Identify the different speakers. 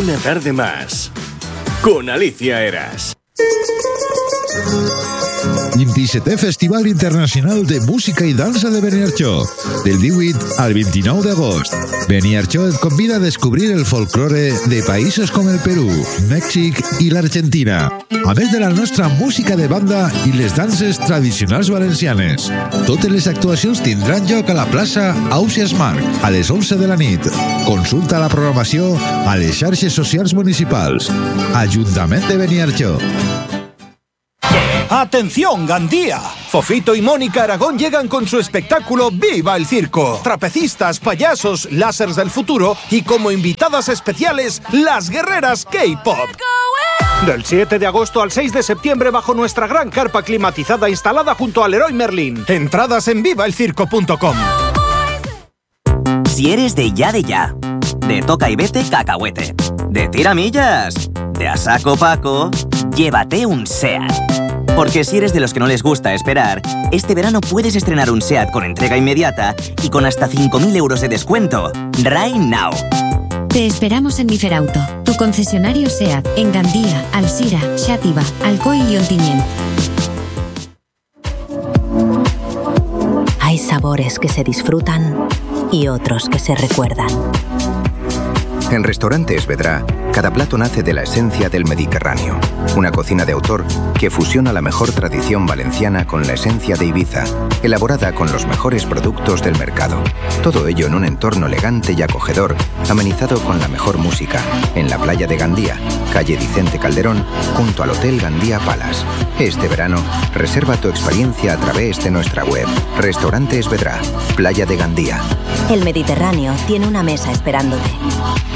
Speaker 1: Una tarde más con Alicia Eras.
Speaker 2: 27è Festival Internacional de Música i Dansa de Beniarjó, del 18 al 29 d'agost. Beniarjó et convida a descobrir el folklore de països com el Perú, Mèxic i l'Argentina, a més de la nostra música de banda i les danses tradicionals valencianes. Totes les actuacions tindran lloc a la plaça Ausiàs Marc, a les 11 de la nit. Consulta la programació a les xarxes socials municipals. Ajuntament de Beniarjó.
Speaker 3: ¡Atención, Gandía! Fofito y Mónica Aragón llegan con su espectáculo ¡Viva el Circo! Trapecistas, payasos, lásers del futuro y como invitadas especiales, las guerreras K-Pop. Del 7 de agosto al 6 de septiembre bajo nuestra gran carpa climatizada instalada junto al Leroy Merlin. Entradas en vivaelcirco.com.
Speaker 4: Si eres de ya, de toca y vete cacahuete, de tiramillas, de a saco paco, llévate un SEAT. Porque si eres de los que no les gusta esperar, este verano puedes estrenar un SEAT con entrega inmediata y con hasta 5.000 euros de descuento. Right now.
Speaker 5: Te esperamos en Miferauto, tu concesionario SEAT, en Gandía, Alzira, Xàtiva, Alcoi y Ontinyent.
Speaker 6: Hay sabores que se disfrutan y otros que se recuerdan.
Speaker 7: En Restaurantes Vedrà, cada plato nace de la esencia del Mediterráneo. Una cocina de autor que fusiona la mejor tradición valenciana con la esencia de Ibiza, elaborada con los mejores productos del mercado. Todo ello en un entorno elegante y acogedor, amenizado con la mejor música, en la playa de Gandía, calle Vicente Calderón, junto al Hotel Gandía Palace. Este verano, reserva tu experiencia a través de nuestra web. Restaurantes Vedrà, Playa de Gandía.
Speaker 6: El Mediterráneo tiene una mesa esperándote.